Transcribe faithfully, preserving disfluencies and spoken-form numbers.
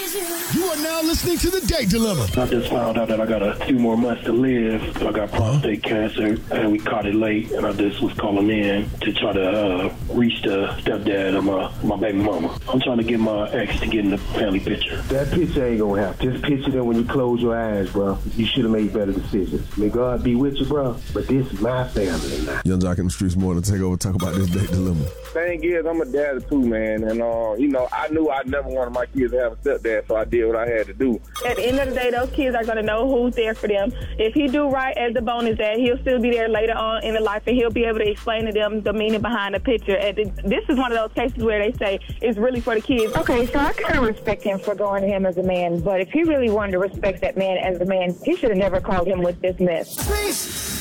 You are now listening to The Date Dilemma. I just found out that I got a few more months to live. I got prostate cancer, and we caught it late, and I just was calling in to try to uh, reach the stepdad of my, my baby mama. I'm trying to get my ex to get in the family picture. That picture ain't gonna happen. Just picture that when you close your eyes, bro. You should have made better decisions. May God be with you, bro, but this is my family now. Young Jock in the Streets more to take over, talk about this Date Dilemma. Thing is, I'm a dad too, man, and uh, you know, I knew I never wanted my kids to have a stepdad, so I did what I had to do. At the end of the day, those kids are going to know who's there for them. If he do right as the bonus dad, he'll still be there later on in the life, and he'll be able to explain to them the meaning behind the picture. And this is one of those cases where they say it's really for the kids. Okay, so I kind of respect him for going to him as a man, but if he really wanted to respect that man as a man, he should have never called him with this mess. Please.